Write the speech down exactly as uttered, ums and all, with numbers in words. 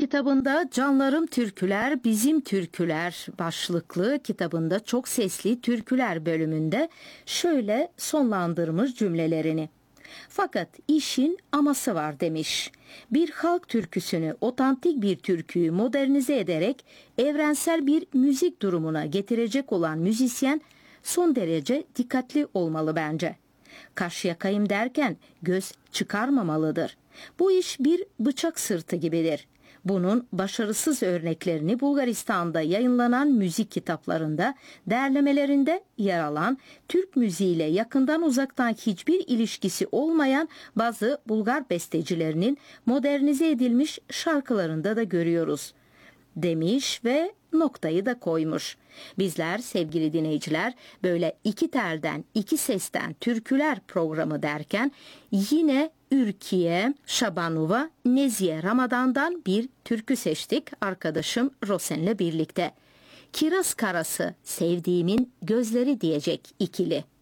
kitabında Canlarım Türküler, Bizim Türküler başlıklı kitabında çok sesli türküler bölümünde şöyle sonlandırmış cümlelerini. Fakat işin aması var demiş. Bir halk türküsünü, otantik bir türküyü modernize ederek evrensel bir müzik durumuna getirecek olan müzisyen son derece dikkatli olmalı bence. Kaşyakayım derken göz çıkarmamalıdır. Bu iş bir bıçak sırtı gibidir. Bunun başarısız örneklerini Bulgaristan'da yayınlanan müzik kitaplarında, derlemelerinde yer alan, Türk müziğiyle yakından uzaktan hiçbir ilişkisi olmayan bazı Bulgar bestecilerinin modernize edilmiş şarkılarında da görüyoruz demiş ve noktayı da koymuş. Bizler sevgili dinleyiciler böyle iki telden iki sesten türküler programı derken yine Ürkiye Şabanova Nezihe Ramadan'dan bir türkü seçtik arkadaşım Rosen'le birlikte. Kiraz karası sevdiğimin gözleri diyecek ikili.